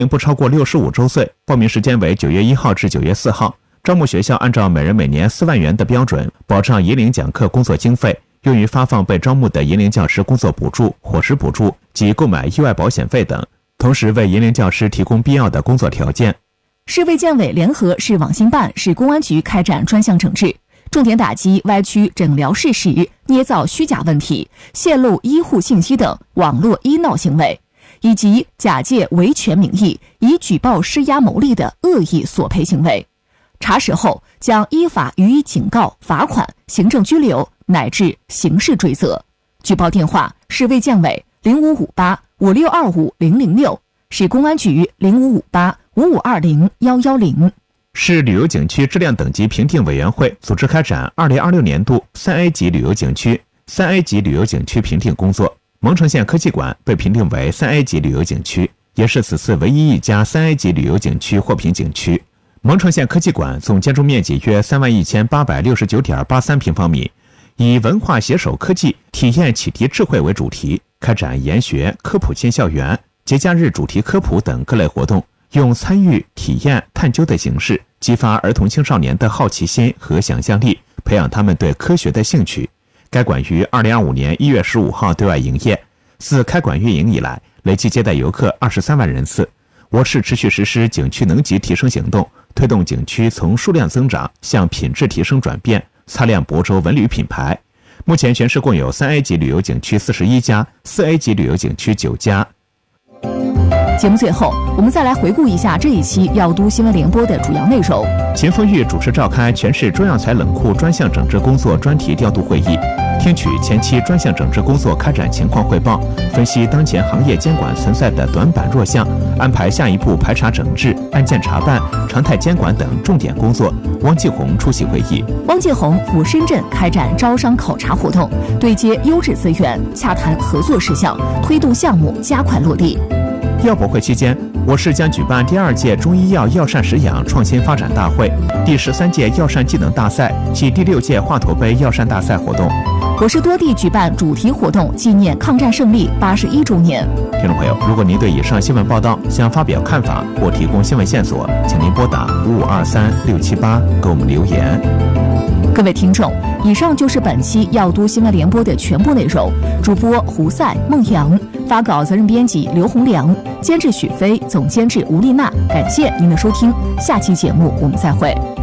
不超过65周岁，报名时间为9月1号至9月4号。招募学校按照每人每年4万元的标准，保障银龄讲课工作经费，用于发放被招募的银龄教师工作补助、伙食补助及购买意外保险费等，同时为银龄教师提供必要的工作条件。 市卫健委联合市网信办、市公安局开展专项整治，重点打击歪曲诊疗事实、捏造虚假问题、泄露医护信息等网络医闹行为，以及假借维权名义以举报施压牟利的恶意索赔行为。查实后将依法予以警告、罚款、行政拘留乃至刑事追责。举报电话：市卫健委055856250006，市公安局05585520-110。 市旅游景区质量等级评定委员会组织开展2026年度3A 级旅游景区、3A 级旅游景区评定工作。蒙城县科技馆被评定为3A 级旅游景区，也是此次唯一一家3A 级旅游景区获评景区。蒙城县科技馆总建筑面积约31869.83平方米，以文化携手科技、体验启迪智慧为主题，开展研学、科普进校园、节假日主题科普等各类活动，用参与、体验、探究的形式激发儿童青少年的好奇心和想象力，培养他们对科学的兴趣。该馆于2025年1月15号对外营业，自开馆运营以来，累计接待游客23万人次。我市持续实施景区能级提升行动，推动景区从数量增长向品质提升转变，擦亮亳州文旅品牌。目前全市共有3A 级旅游景区41家，4A 级旅游景区9家。 节目最后，我们再来回顾一下这一期要都新闻联播的主要内容。 秦凤玉主持召开全市中药材冷库专项整治工作专题调度会议，听取前期专项整治工作开展情况汇报，分析当前行业监管存在的短板弱项，安排下一步排查整治、案件查办、常态监管等重点工作。汪继红出席会议。 汪继红赴深圳开展招商考察活动，对接优质资源，洽谈合作事项，推动项目加快落地。 药博会期间，我市将举办第2届中医药药膳食养创新发展大会、第13届药膳技能大赛及第6届华佗杯药膳大赛活动。 我市多地举办主题活动，纪念抗战胜利81周年。 听众朋友，如果您对以上新闻报道想发表看法或提供新闻线索，请您拨打5523678给我们留言。 各位听众，以上就是本期要都新闻联播的全部内容。主播胡赛、孟阳，发稿责任编辑刘洪良，监制许飞，总监制吴丽娜。感谢您的收听，下期节目我们再会。